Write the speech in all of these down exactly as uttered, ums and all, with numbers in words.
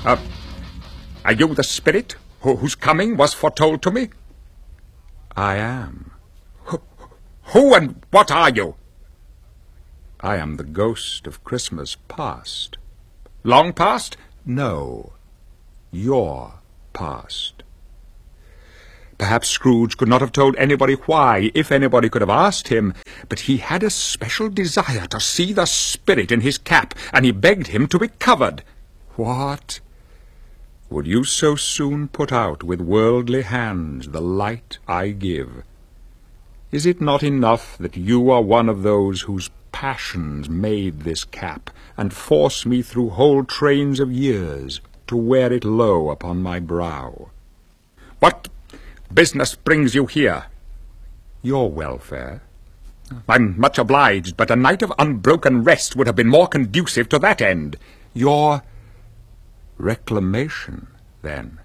Uh, are you the spirit who, whose coming was foretold to me? I am. Who, who and what are you? I am the ghost of Christmas past. Long past? No, your past. Perhaps Scrooge could not have told anybody why, if anybody could have asked him, but he had a special desire to see the spirit in his cap, and he begged him to be covered. What? Would you so soon put out with worldly hands the light I give? Is it not enough that you are one of those whose passions made this cap, and force me through whole trains of years to wear it low upon my brow? What business brings you here? Your welfare. I'm much obliged, but a night of unbroken rest would have been more conducive to that end. Your reclamation, then.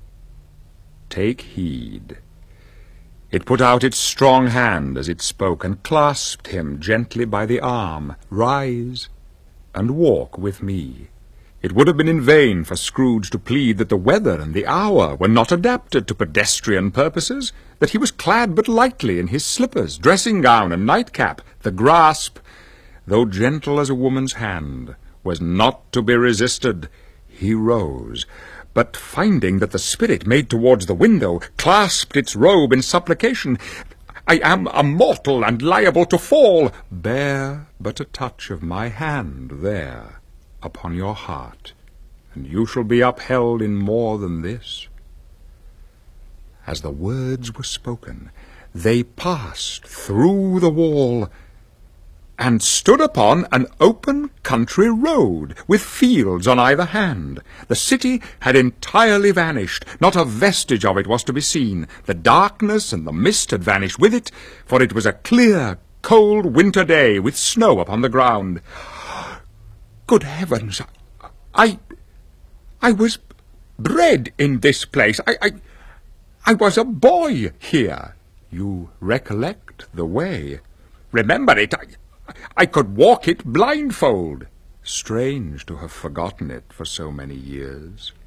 Take heed. It put out its strong hand as it spoke, and clasped him gently by the arm. Rise, and walk with me. It would have been in vain for Scrooge to plead that the weather and the hour were not adapted to pedestrian purposes, that he was clad but lightly in his slippers, dressing-gown, and nightcap. The grasp, though gentle as a woman's hand, was not to be resisted. He rose, but finding that the spirit made towards the window, clasped its robe in supplication. I am a mortal and liable to fall. Bear but a touch of my hand there upon your heart, and you shall be upheld in more than this. As the words were spoken, they passed through the wall, and stood upon an open country road, with fields on either hand. The city had entirely vanished. Not a vestige of it was to be seen. The darkness and the mist had vanished with it, for it was a clear, cold winter day, with snow upon the ground. Good heavens! I... I was bred in this place. I... I, I was a boy here. You recollect the way? Remember it. I... I could walk it blindfold. Strange to have forgotten it for so many years.